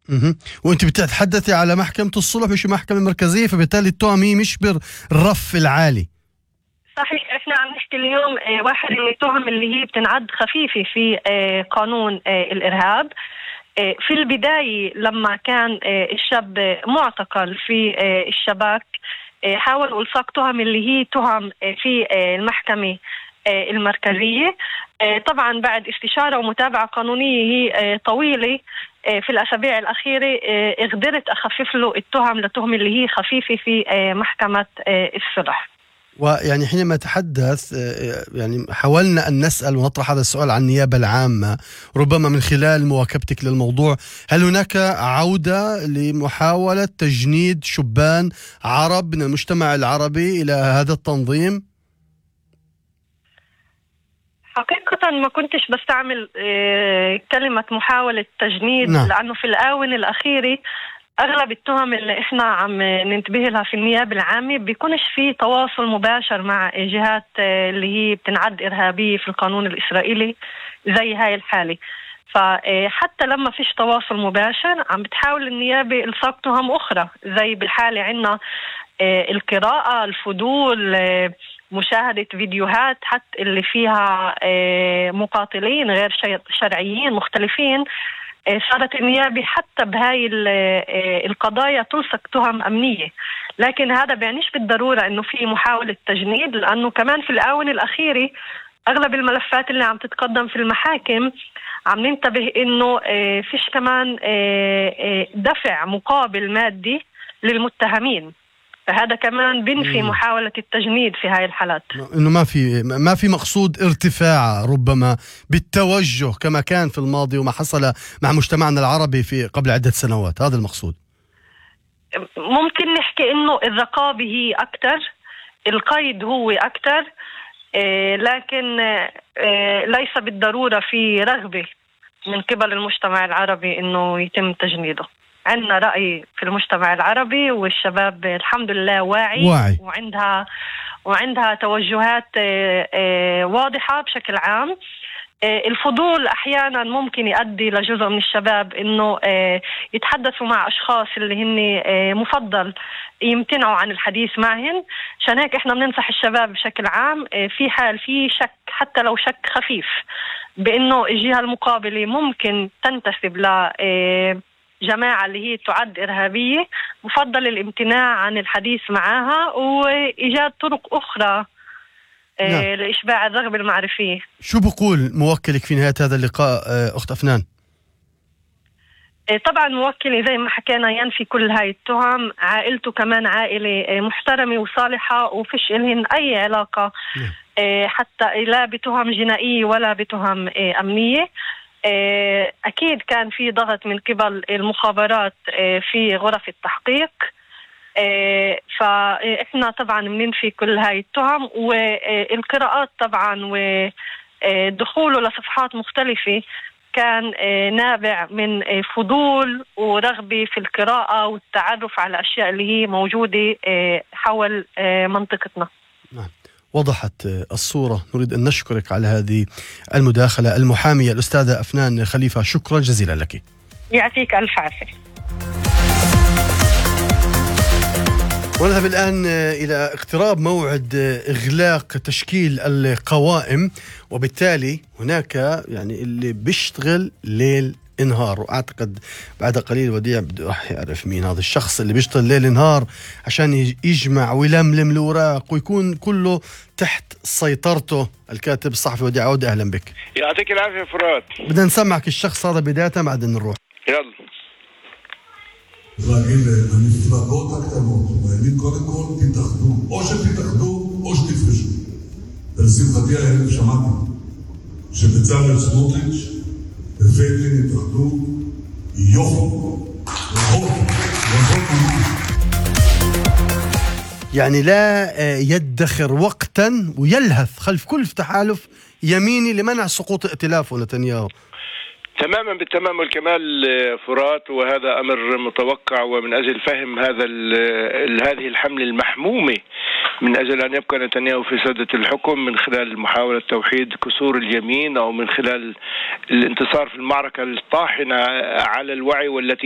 مهم. وانت بتتحدثي على محكمة الصلح مش محكمة مركزية، فبالتالي التهم هي مش بالرف العالي. صحيح، احنا عم نحكي اليوم واحد من التهم اللي هي بتنعد خفيفة في قانون الإرهاب. في البداية لما كان الشاب معتقل في الشباك، حاولوا إلصاق تهم اللي هي تهم في المحكمة المركزية. طبعا بعد استشارة ومتابعة قانونية هي طويلة في الأسابيع الأخيرة، قدرت أخفف له التهم لتهم اللي هي خفيفة في محكمة الصلح. ويعني حينما تحدث يعني حاولنا أن نسأل ونطرح هذا السؤال عن النيابة العامة، ربما من خلال مواكبتك للموضوع، هل هناك عودة لمحاولة تجنيد شبان عرب من المجتمع العربي إلى هذا التنظيم؟ حقيقة ما كنتش بستعمل كلمة محاولة تجنيد. نعم. لأنه في الآونة الأخيرة أغلب التهم اللي إحنا عم ننتبه لها في النيابة العامة بيكونش في تواصل مباشر مع جهات اللي هي بتنعد إرهابية في القانون الإسرائيلي زي هاي الحالة. فحتى لما فيش تواصل مباشر عم بتحاول النيابة إلصاق تهم أخرى، زي بالحالة عنا القراءة، الفضول، مشاهدة فيديوهات حتى اللي فيها مقاتلين غير شرعيين مختلفين. صارت النيابة حتى بهاي القضايا تلصق تهم أمنية، لكن هذا بيعنيش بالضرورة أنه في محاولة تجنيد، لأنه كمان في الآونة الأخيرة أغلب الملفات اللي عم تتقدم في المحاكم عم ننتبه أنه فيش كمان دفع مقابل مادي للمتهمين، فهذا كمان بنفي محاولة التجنيد في هاي الحالات. إنه ما في مقصود ارتفاع ربما بالتوجه كما كان في الماضي وما حصل مع مجتمعنا العربي في قبل عدة سنوات، هذا المقصود. ممكن نحكي إنه الرقابة هي أكتر، القيد هو أكتر، لكن ليس بالضرورة في رغبة من قبل المجتمع العربي إنه يتم تجنيده. عندنا رأي في المجتمع العربي، والشباب الحمد لله واعي. وعندها توجهات واضحة بشكل عام. الفضول أحيانا ممكن يؤدي لجزء من الشباب إنه يتحدثوا مع أشخاص اللي هن مفضل يمتنعوا عن الحديث معهن. عشان هيك إحنا بننصح الشباب بشكل عام في حال في شك، حتى لو شك خفيف، بإنه الجهة المقابلة ممكن تنتسب ل جماعة اللي هي تعد إرهابية، مفضل الامتناع عن الحديث معها وإيجاد طرق أخرى لإشباع الرغبة المعرفية. شو بقول موكلك في نهاية هذا اللقاء أخت أفنان؟ طبعا موكلي زي ما حكينا ينفي كل هاي التهم. عائلته كمان عائلة محترمة وصالحة وفيش إلهن أي علاقة حتى لا بتهم جنائية ولا بتهم أمنية. أكيد كان في ضغط من قبل المخابرات في غرف التحقيق، فإحنا طبعا بننفي كل هاي التهم. والقراءات طبعا ودخوله لصفحات مختلفة كان نابع من فضول ورغبة في القراءة والتعرف على الأشياء اللي هي موجودة حول منطقتنا. نعم، وضحت الصورة. نريد أن نشكرك على هذه المداخلة. المحامية الأستاذة أفنان خليفة، شكرا جزيلا لك. يعطيك ألف عافية. ونذهب الآن إلى اقتراب موعد إغلاق تشكيل القوائم، وبالتالي هناك يعني اللي بيشتغل ليل نهار، وأعتقد بعد قليل وديع بده راح يعرف مين هذا الشخص اللي بيشتغل ليل نهار عشان يجمع ويلملم الأوراق ويكون كله تحت سيطرته. الكاتب الصحفي وديع عودة، أهلا بك. يعطيك العافية فرات. بدنا نسمعك الشخص هذا بداية بعدين نروح. يلا. להגיד למפלגות הקטנות, והאמת קודם כל תתאחדו, או שתתאחדו או שתפרשו. ולשמחתי הערב שמעתי שבצלאל סמוטריץ' ובגין התאחדו יופי, يعني لا يدخر وقتا ويلهث خلف كل تحالف يميني لمنع سقوط ائتلافه نتنياهو. تماما بالتمام والكمال فرات، وهذا أمر متوقع، ومن أجل فهم هذه الحملة المحمومة من أجل أن يبقى نتنياهو في سدة الحكم من خلال محاولة توحيد كسور اليمين أو من خلال الانتصار في المعركة الطاحنة على الوعي والتي